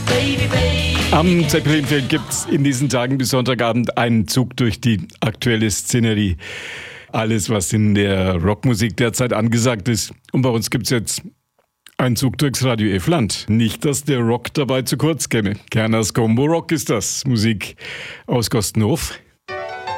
Am Zeppelinfeld gibt es in diesen Tagen bis Sonntagabend einen Zug durch die aktuelle Szenerie. Alles, was in der Rockmusik derzeit angesagt ist. Und bei uns gibt es jetzt einen Zug durchs Radio F-Land. Nicht, dass der Rock dabei zu kurz käme. Kerners Combo Rock ist das. Musik aus Gostenhof.